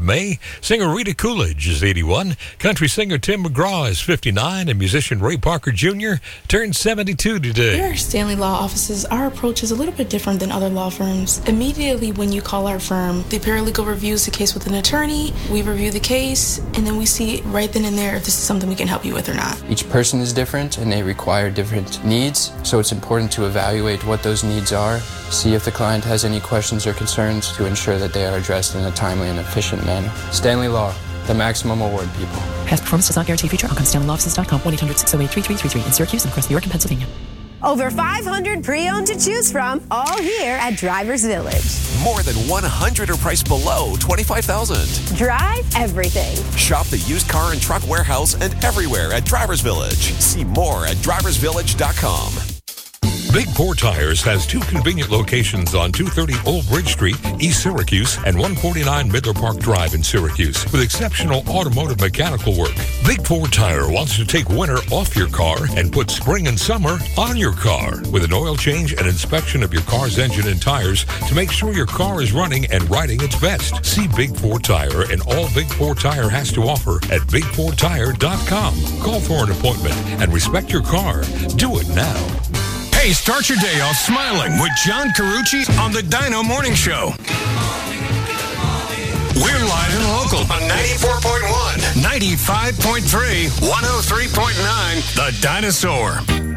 May. Singer Rita Coolidge is 81. Country singer Tim McGraw is 59. And musician Ray Parker Jr. turned 72 today. Here at Stanley Law Offices, our approach is a little bit different than other law firms. Immediately when you call our firm, the paralegal reviews the case with an attorney, we review the case, and then we see right then and there if this is something we can help you with or not. Each person is different and they require different needs, so it's important to evaluate what those needs are, see if the client has any questions or concerns to ensure that they are addressed in a timely and efficient manner. Stanley Law, the maximum award people. Past performance does not guarantee future outcomes. StanleyLawOffices.com, 1-800-608-3333 in Syracuse and across New York and Pennsylvania. Over 500 pre-owned to choose from, all here at Drivers Village. More than 100 are priced below $25,000. Drive everything. Shop the used car and truck warehouse and everywhere at Drivers Village. See more at driversvillage.com. Big Four Tires has two convenient locations on 230 Old Bridge Street, East Syracuse, and 149 Midler Park Drive in Syracuse, with exceptional automotive mechanical work. Big Four Tire wants to take winter off your car and put spring and summer on your car, with an oil change and inspection of your car's engine and tires to make sure your car is running and riding its best. See Big Four Tire and all Big Four Tire has to offer at bigfourtire.com. Call for an appointment and respect your car. Do it now. Hey, start your day off smiling with John Carucci on the Dino Morning Show. We're live and local on 94.1, 95.3, 103.9, The Dinosaur.